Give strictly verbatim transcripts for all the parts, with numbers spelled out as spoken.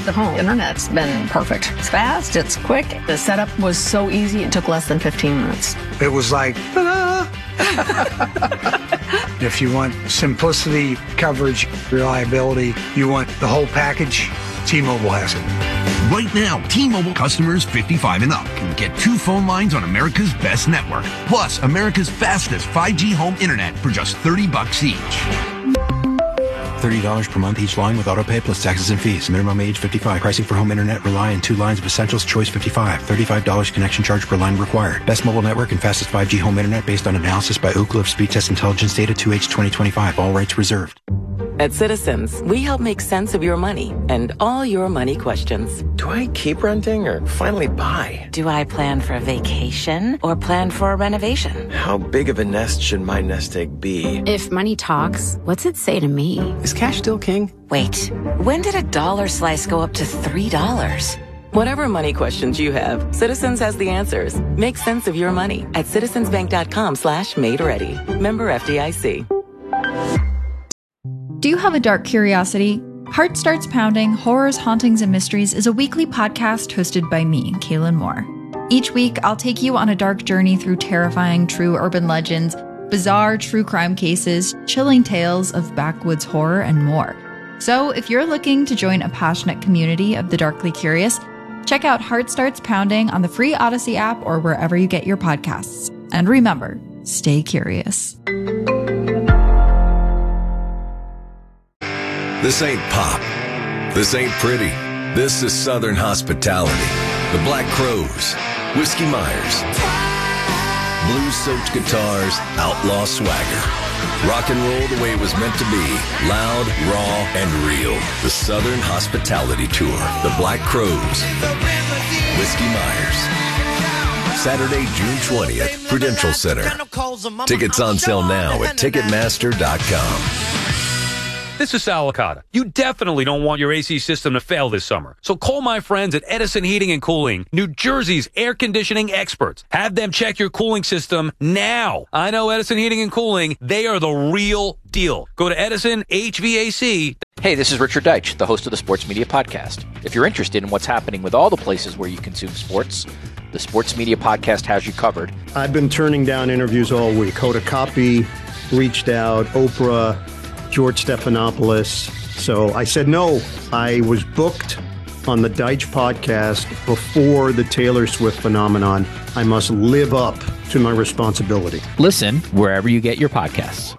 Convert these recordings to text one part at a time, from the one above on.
The home internet's been perfect. It's fast, it's quick. The setup was so easy, it took less than fifteen minutes. It was like, ta-da! If you want simplicity, coverage, reliability, you want the whole package, T-Mobile has it. Right now, T-Mobile customers fifty-five and up can get two phone lines on America's best network, plus America's fastest five G home internet for just thirty bucks each. thirty dollars per month each line with autopay plus taxes and fees. Minimum age fifty-five. Pricing for home internet rely on two lines of Essentials. Choice fifty-five. thirty-five dollars connection charge per line required. Best mobile network and fastest five G home internet based on analysis by Ookla of Speed Test Intelligence Data two H twenty twenty-five. All rights reserved. At Citizens, we help make sense of your money and all your money questions. Do I keep renting or finally buy? Do I plan for a vacation or plan for a renovation? How big of a nest should my nest egg be? If money talks, what's it say to me? Is cash still king? Wait, when did a dollar slice go up to three dollars? Whatever money questions you have, Citizens has the answers. Make sense of your money at citizensbank.com slash made ready. Member F D I C. Do you have a dark curiosity? Heart Starts Pounding, Horrors, Hauntings, and Mysteries is a weekly podcast hosted by me, Kaylin Moore. Each week, I'll take you on a dark journey through terrifying true urban legends, bizarre true crime cases, chilling tales of backwoods horror, and more. So if you're looking to join a passionate community of the darkly curious, check out Heart Starts Pounding on the free Odyssey app or wherever you get your podcasts. And remember, stay curious. This ain't pop. This ain't pretty. This is Southern hospitality. The Black Crowes, Whiskey Myers, blues-soaked guitars, outlaw swagger. Rock and roll the way it was meant to be. Loud, raw, and real. The Southern Hospitality Tour. The Black Crowes, Whiskey Myers. Saturday, June twentieth, Prudential Center. Tickets on sale now at Ticketmaster dot com. This is Sal Licata. You definitely don't want your A C system to fail this summer. So call my friends at Edison Heating and Cooling, New Jersey's air conditioning experts. Have them check your cooling system now. I know Edison Heating and Cooling. They are the real deal. Go to Edison H V A C. Hey, this is Richard Deitch, the host of the Sports Media Podcast. If you're interested in what's happening with all the places where you consume sports, the Sports Media Podcast has you covered. I've been turning down interviews all week. Hoda Kotb reached out, Oprah, George Stephanopoulos. So I said no. I was booked on the Deitch podcast before the Taylor Swift phenomenon. I must live up to my responsibility. Listen wherever you get your podcasts.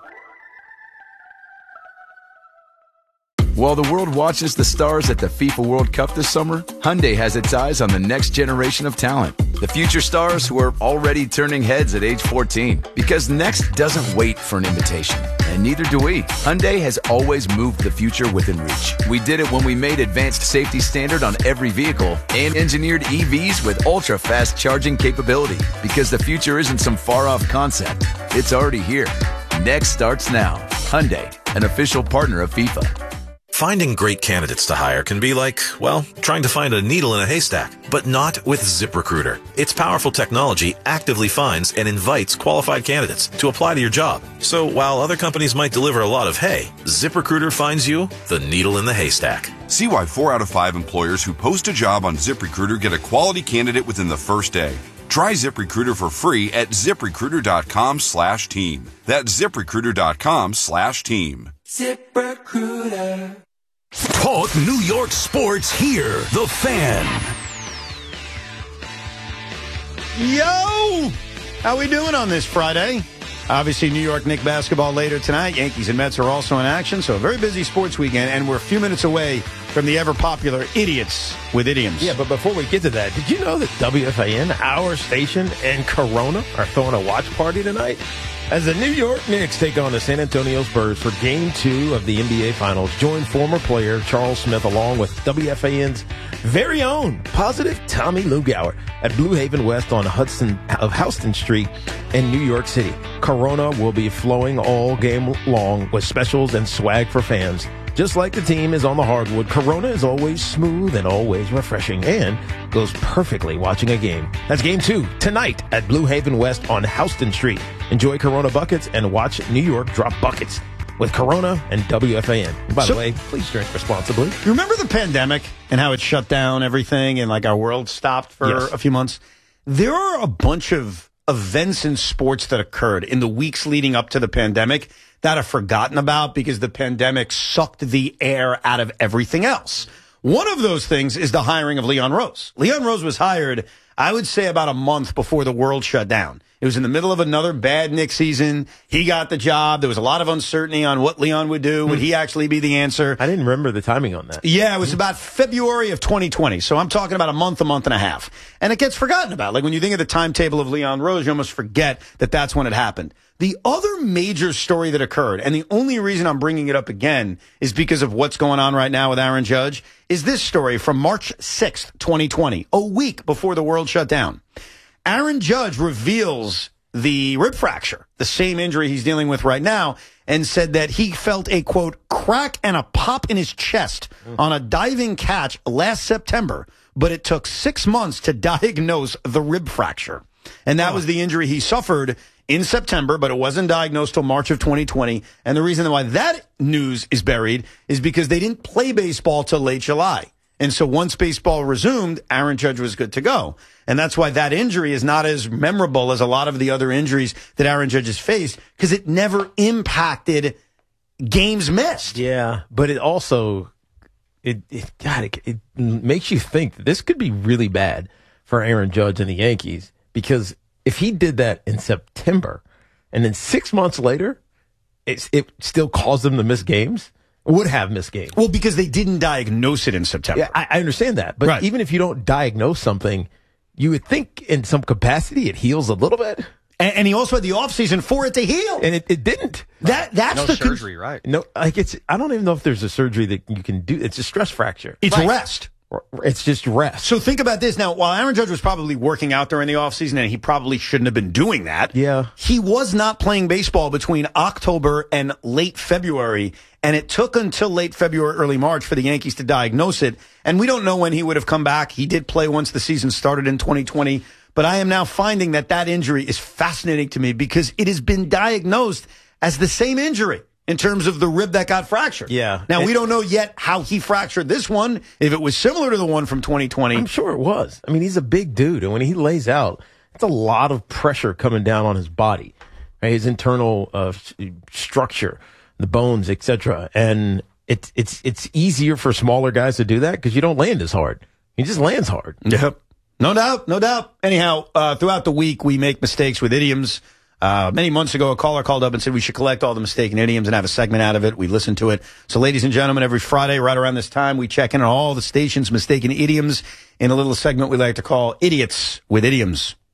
While the world watches the stars at the FIFA World Cup this summer, Hyundai has its eyes on the next generation of talent. The future stars who are already turning heads at age fourteen. Because next doesn't wait for an invitation. And neither do we. Hyundai has always moved the future within reach. We did it when we made advanced safety standard on every vehicle and engineered E Vs with ultra-fast charging capability. Because the future isn't some far-off concept. It's already here. Next starts now. Hyundai, an official partner of FIFA. Finding great candidates to hire can be like, well, trying to find a needle in a haystack, but not with ZipRecruiter. Its powerful technology actively finds and invites qualified candidates to apply to your job. So while other companies might deliver a lot of hay, ZipRecruiter finds you the needle in the haystack. See why four out of five employers who post a job on ZipRecruiter get a quality candidate within the first day. Try ZipRecruiter for free at ZipRecruiter.com slash team. That's ZipRecruiter.com slash team. ZipRecruiter. Talk New York sports here. The Fan. Yo! How we doing on this Friday? Obviously, New York Knicks basketball later tonight. Yankees and Mets are also in action, so a very busy sports weekend, and we're a few minutes away from the ever-popular Idiots with Idioms. Yeah, but before we get to that, did you know that W F A N, our station, and Corona are throwing a watch party tonight? As the New York Knicks take on the San Antonio Spurs for Game two of the N B A Finals, join former player Charles Smith along with W F A N's very own Positive Tommy Lugauer at Blue Haven West on Hudson of Houston Street in New York City. Corona will be flowing all game long with specials and swag for fans. Just like the team is on the hardwood, Corona is always smooth and always refreshing and goes perfectly watching a game. That's Game two tonight at Blue Haven West on Houston Street. Enjoy Corona buckets and watch New York drop buckets. with Corona and W F A N. And by So- the way, please drink responsibly. You remember the pandemic and how it shut down everything and like our world stopped for Yes. a few months? There are a bunch of events in sports that occurred in the weeks leading up to the pandemic that are forgotten about because the pandemic sucked the air out of everything else. One of those things is the hiring of Leon Rose. Leon Rose was hired, I would say, about a month before the world shut down. It was in the middle of another bad Knicks season. He got the job. There was a lot of uncertainty on what Leon would do. Would he actually be the answer? I didn't remember the timing on that. Yeah, it was about February of twenty twenty. So I'm talking about a month, a month and a half. And it gets forgotten about. Like when you think of the timetable of Leon Rose, you almost forget that that's when it happened. The other major story that occurred, and the only reason I'm bringing it up again is because of what's going on right now with Aaron Judge, is this story from March sixth, twenty twenty, a week before the world shut down. Aaron Judge reveals the rib fracture, the same injury he's dealing with right now, and said that he felt a, quote, crack and a pop in his chest on a diving catch last September, but it took six months to diagnose the rib fracture. And that was the injury he suffered in September, but it wasn't diagnosed till March of twenty twenty. And the reason why that news is buried is because they didn't play baseball till late July. And so once baseball resumed, Aaron Judge was good to go. And that's why that injury is not as memorable as a lot of the other injuries that Aaron Judge has faced, because it never impacted games missed. Yeah, but it also, it, it God, it, it makes you think that this could be really bad for Aaron Judge and the Yankees, because if he did that in September and then six months later, it's, it still caused them to miss games, would have missed games. Well, because they didn't diagnose it in September. Yeah, I, I understand that. But Right. even if you don't diagnose something, you would think in some capacity it heals a little bit. And, and he also had the offseason for it to heal. And it, it didn't. That That's No the con- surgery, right? No, like it's, I don't even know if there's a surgery that you can do. It's a stress fracture. It's Right. rest. It's just rest. So think about this. Now, while Aaron Judge was probably working out during the offseason, and he probably shouldn't have been doing that, Yeah. he was not playing baseball between October and late February, and it took until late February, early March for the Yankees to diagnose it. And we don't know when he would have come back. He did play once the season started in twenty twenty, but I am now finding that that injury is fascinating to me because it has been diagnosed as the same injury in terms of the rib that got fractured. Yeah. Now, And- we don't know yet how he fractured this one, if it was similar to the one from twenty twenty. I'm sure it was. I mean, he's a big dude, and when he lays out, it's a lot of pressure coming down on his body, right? His internal uh, s- structure, the bones, et cetera. And it's it's it's easier for smaller guys to do that because you don't land as hard. He just lands hard. Yep. No doubt. No doubt. Anyhow, uh, throughout the week, we make mistakes with idioms. Uh, many months ago, a caller called up and said we should collect all the mistaken idioms and have a segment out of it. We listen to it. So, ladies and gentlemen, every Friday, right around this time, we check in on all the station's mistaken idioms in a little segment we like to call Idiots with Idioms.